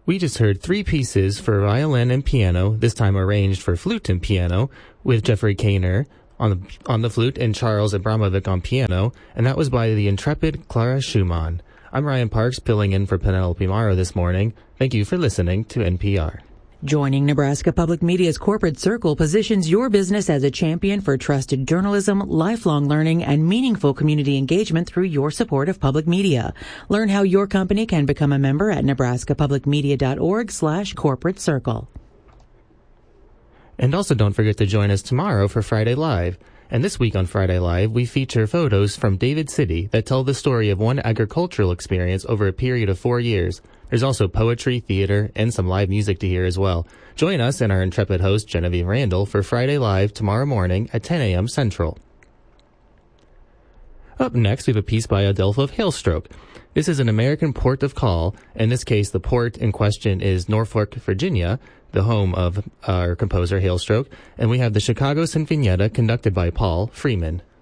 We just heard three pieces for violin and piano, this time arranged for flute and piano, with Jeffrey Kainer on the flute and Charles Abramovic on piano, and that was by the intrepid Clara Schumann. I'm Ryan Parks, filling in for Penelope Morrow this morning. Thank you for listening to NPR. Joining Nebraska Public Media's Corporate Circle positions your business as a champion for trusted journalism, lifelong learning, and meaningful community engagement through your support of public media. Learn how your company can become a member at nebraskapublicmedia.org/corporate circle. And also don't forget to join us tomorrow for Friday Live. And this week on Friday Live, we feature photos from David City that tell the story of one agricultural experience over a period of 4 years. There's also poetry, theater, and some live music to hear as well. Join us and our intrepid host, Genevieve Randall, for Friday Live tomorrow morning at 10 a.m. Central. Up next, we have a piece by Adelpha of Hailstroke. This is an American port of call. In this case, the port in question is Norfolk, Virginia, the home of our composer Hailstroke. And we have the Chicago Sinfonietta conducted by Paul Freeman.